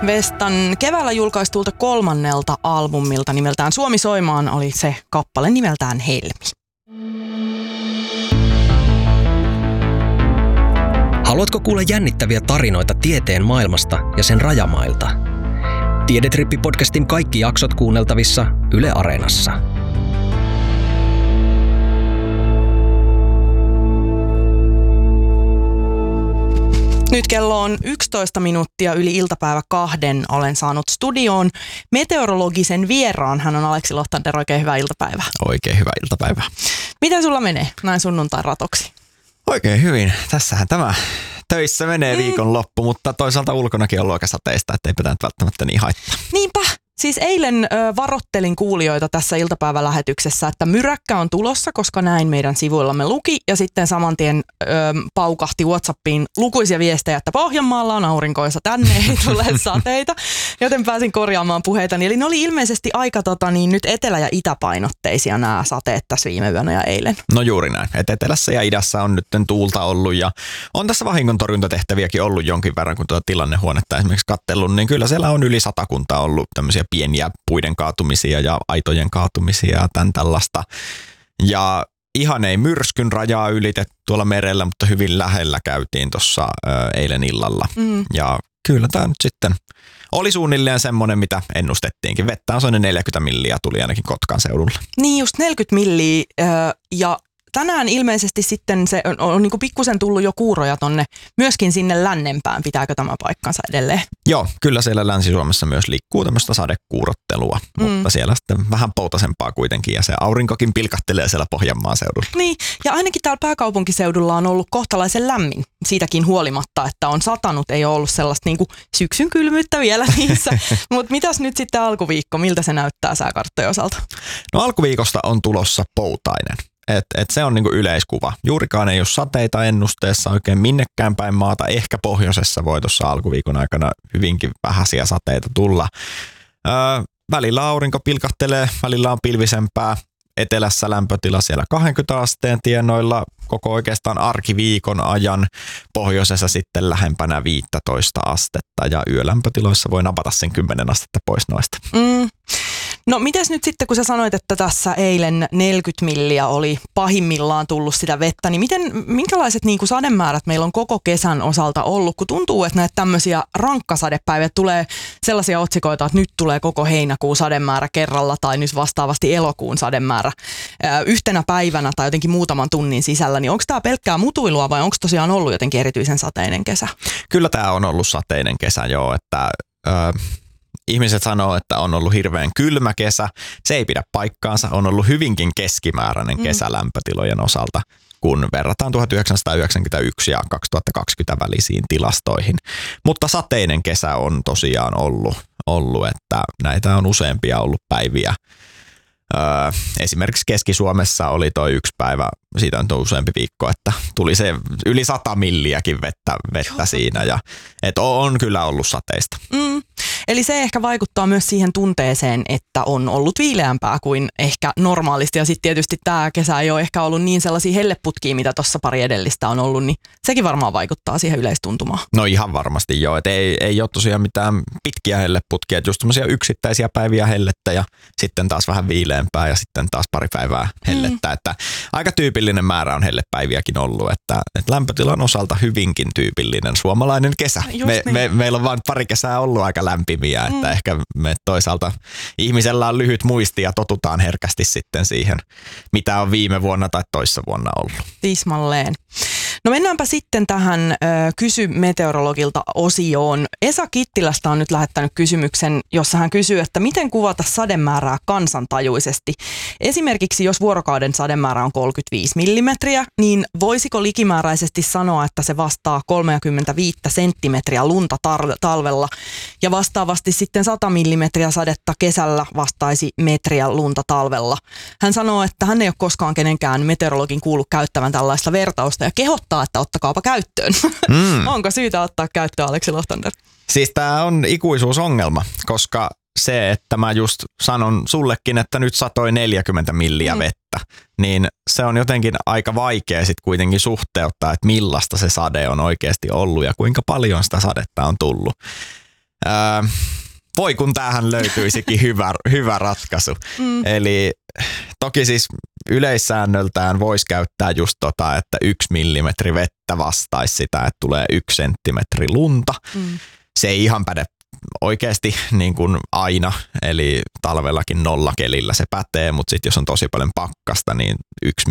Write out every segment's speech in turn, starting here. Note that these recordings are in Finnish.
Vestan keväällä julkaistulta 3. albumilta nimeltään Suomi soimaan oli se kappale nimeltään Helmi. Haluatko kuulla jännittäviä tarinoita tieteen maailmasta ja sen rajamailta? Tiedetrippi-podcastin kaikki jaksot kuunneltavissa Yle Areenassa. Nyt kello on 11 minuuttia yli iltapäivä 2. Olen saanut studioon meteorologisen vieraan. Hän on Aleksi Lohtander. Oikein hyvää iltapäivää. Oikein hyvää iltapäivää. Miten sulla menee näin sunnuntain ratoksi? Oikein hyvin. Tässähän tämä töissä menee viikonloppu, mutta toisaalta ulkonakin on luokasateista, että eipä tämä välttämättä niin haittaa. Niinpä. Siis eilen varoittelin kuulijoita tässä iltapäivälähetyksessä, että myräkkä on tulossa, koska näin meidän sivuillamme luki. Ja sitten saman tien paukahti WhatsAppiin lukuisia viestejä, että Pohjanmaalla on aurinkoisa, tänne ei tule sateita. Joten pääsin korjaamaan puheitani. Eli ne oli ilmeisesti aika nyt etelä- ja itäpainotteisia nämä sateet tässä viime yönä ja eilen. No juuri näin. Et etelässä ja idässä on nyt tuulta ollut ja on tässä vahingontorjuntatehtäviäkin ollut jonkin verran, kun tuota tilannehuonetta esimerkiksi katsellut, niin kyllä siellä on yli 100 ollut tämmöisiä pieniä puiden kaatumisia ja aitojen kaatumisia ja tämän tällaista. Ja ihan ei myrskyn rajaa ylitetty tuolla merellä, mutta hyvin lähellä käytiin tuossa eilen illalla. Ja kyllä tämä nyt sitten oli suunnilleen semmoinen, mitä ennustettiinkin. Vettä on sellainen 40 milliä tuli ainakin Kotkan seudulle. Niin just 40 milliä ja tänään ilmeisesti sitten se on niin kuin pikkusen tullut jo kuuroja tonne myöskin sinne lännempään. Pitääkö tämä paikkansa edelleen? Joo, kyllä siellä Länsi-Suomessa myös liikkuu tämmöistä sadekuurottelua, mutta siellä sitten vähän poutasempaa kuitenkin ja se aurinkokin pilkahtelee siellä Pohjanmaan seudulla. Niin, ja ainakin täällä pääkaupunkiseudulla on ollut kohtalaisen lämmin siitäkin huolimatta, että on satanut, ei ole ollut sellaista niin kuin syksyn kylmyyttä vielä niissä. Mutta mitäs nyt sitten alkuviikko, miltä se näyttää sääkarttojen osalta? No alkuviikosta on tulossa poutainen. Et se on niinku yleiskuva. Juurikaan ei ole sateita ennusteessa oikein minnekään päin maata. Ehkä pohjoisessa voi tuossa alkuviikon aikana hyvinkin vähäisiä sateita tulla. Välillä aurinko pilkahtelee, välillä on pilvisempää. Etelässä lämpötila siellä 20 asteen tienoilla koko oikeastaan arkiviikon ajan. Pohjoisessa sitten lähempänä 15 astetta ja yölämpötiloissa voi napata sen 10 astetta pois noista. No mites nyt sitten, kun sä sanoit, että tässä eilen 40 milliä oli pahimmillaan tullut sitä vettä, niin minkälaiset niin kuin sademäärät meillä on koko kesän osalta ollut, kun tuntuu, että näitä tämmöisiä rankkasadepäiviä tulee sellaisia otsikoita, että nyt tulee koko heinäkuun sademäärä kerralla tai nyt vastaavasti elokuun sademäärä yhtenä päivänä tai jotenkin muutaman tunnin sisällä, niin onko tämä pelkkää mutuilua vai onko tosiaan ollut jotenkin erityisen sateinen kesä? Kyllä tämä on ollut sateinen kesä joo, että ihmiset sanoo, että on ollut hirveän kylmä kesä. Se ei pidä paikkaansa. On ollut hyvinkin keskimääräinen kesä lämpötilojen osalta, kun verrataan 1991 ja 2020 välisiin tilastoihin. Mutta sateinen kesä on tosiaan ollut että näitä on useampia ollut päiviä. Esimerkiksi Keski-Suomessa oli toi yksi päivä, siitä on useampi viikko, että tuli se yli 100 milliäkin vettä siinä. Ja, et on kyllä ollut sateista. Eli se ehkä vaikuttaa myös siihen tunteeseen, että on ollut viileämpää kuin ehkä normaalisti. Ja sitten tietysti tämä kesä ei ole ehkä ollut niin sellaisia helleputkia, mitä tuossa pari edellistä on ollut, niin sekin varmaan vaikuttaa siihen yleistuntumaan. No ihan varmasti joo, että ei ole tosiaan mitään pitkiä helleputkia, että just semmoisia yksittäisiä päiviä hellettä ja sitten taas vähän viileämpää ja sitten taas pari päivää hellettä. Että aika tyypillinen määrä on hellepäiviäkin ollut, että lämpötilan osalta hyvinkin tyypillinen suomalainen kesä. Meillä on vain pari kesää ollut aika lämpimällä. Että ehkä me toisaalta ihmisellä on lyhyt muisti ja totutaan herkästi sitten siihen, mitä on viime vuonna tai toissa vuonna ollut. Tismalleen. No mennäänpä sitten tähän Kysy meteorologilta -osioon. Esa Kittilästä on nyt lähettänyt kysymyksen, jossa hän kysyy, että miten kuvata sademäärää kansantajuisesti. Esimerkiksi jos vuorokauden sademäärä on 35 millimetriä, niin voisiko likimääräisesti sanoa, että se vastaa 35 senttimetriä lunta talvella ja vastaavasti sitten 100 millimetriä sadetta kesällä vastaisi metriä lunta talvella. Hän sanoo, että hän ei ole koskaan kenenkään meteorologin kuullut käyttävän tällaista vertausta ja kehottaa, että ottakaapa käyttöön. Onko syytä ottaa käyttöön, Aleksi Lohtander? Siis tämä on ikuisuusongelma, koska se, että mä just sanon sullekin, että nyt satoi 40 milliä vettä, niin se on jotenkin aika vaikea sitten kuitenkin suhteuttaa, että millaista se sade on oikeasti ollut ja kuinka paljon sitä sadetta on tullut. Voi kun tämähän löytyisikin hyvä ratkaisu. Eli toki siis yleissäännöltään voisi käyttää just että 1 millimetri vettä vastaisi sitä, että tulee 1 senttimetri lunta. Se ei ihan päde oikeasti niin kuin aina, eli talvellakin nollakelillä se pätee, mutta sitten jos on tosi paljon pakkasta, niin 1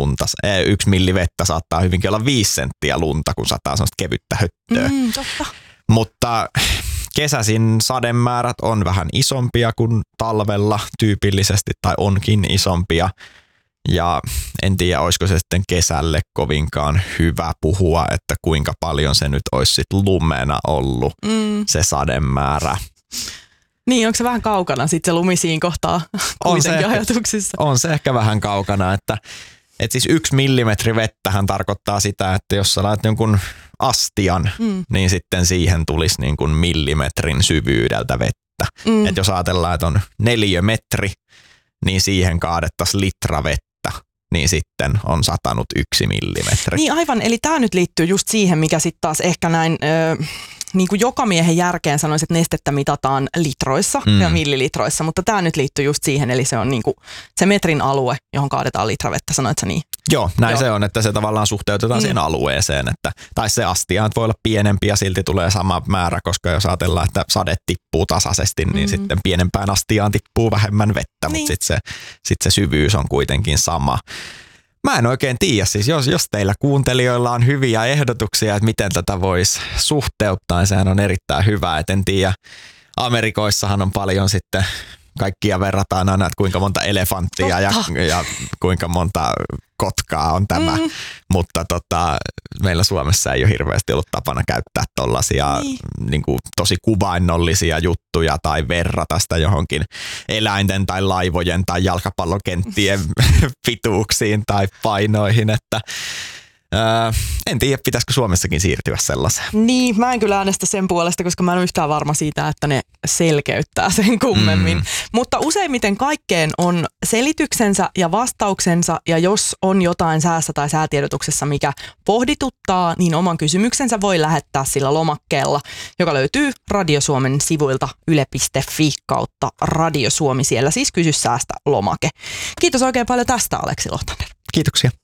milli vettä saattaa hyvinkin olla 5 senttiä lunta, kun sataa sellaista kevyttä höttöä. Totta. Mutta kesäisin sademäärät on vähän isompia kuin talvella tyypillisesti, tai onkin isompia. Ja en tiedä, olisiko se sitten kesälle kovinkaan hyvä puhua, että kuinka paljon se nyt olisi sitten lumena ollut se sademäärä. Niin, onko se vähän kaukana sitten se lumi siinä kohtaa kuitenkin ajatuksissa? On se ehkä vähän kaukana, että siis 1 millimetri vettähän tarkoittaa sitä, että jos sä laitat jonkun astian, niin sitten siihen tulisi niin kuin millimetrin syvyydeltä vettä. Että jos ajatellaan, että on 4 metri, niin siihen kaadettaisiin litra vettä, niin sitten on satanut 1 millimetri. Niin aivan, eli tämä nyt liittyy just siihen, mikä sitten taas ehkä näin niin kuin joka miehen järkeen sanoisi, että nestettä mitataan litroissa ja millilitroissa, mutta tämä nyt liittyy just siihen, eli se on niin kuin se metrin alue, johon kaadetaan litra vettä, sanoit sä niin? Joo, näin se on, että se tavallaan suhteutetaan siihen alueeseen, tai se astia voi olla pienempi ja silti tulee sama määrä, koska jos ajatellaan, että sade tippuu tasaisesti, niin sitten pienempään astiaan tippuu vähemmän vettä, mutta sitten se syvyys on kuitenkin sama. Mä en oikein tiedä, siis jos teillä kuuntelijoilla on hyviä ehdotuksia, että miten tätä voisi suhteuttaa, niin sehän on erittäin hyvä, et en tiedä. Amerikoissahan on paljon sitten, kaikkia verrataan aina, että kuinka monta elefanttia ja kuinka monta kotkaa on tämä, mutta meillä Suomessa ei ole hirveästi ollut tapana käyttää tollaisia niin kuin tosi kuvainnollisia juttuja tai verrata sitä johonkin eläinten tai laivojen tai jalkapallokenttien pituuksiin tai painoihin, että en tiedä, pitäisikö Suomessakin siirtyä sellaiseen. Niin, mä en kyllä äänestä sen puolesta, koska mä en ole yhtään varma siitä, että ne selkeyttää sen kummemmin. Mutta useimmiten kaikkeen on selityksensä ja vastauksensa, ja jos on jotain säässä tai säätiedotuksessa, mikä pohdituttaa, niin oman kysymyksensä voi lähettää sillä lomakkeella, joka löytyy Radio Suomen sivuilta yle.fi/Radio Suomi. Siellä siis kysy säästä lomake. Kiitos oikein paljon tästä, Aleksi Lohtanen. Kiitoksia.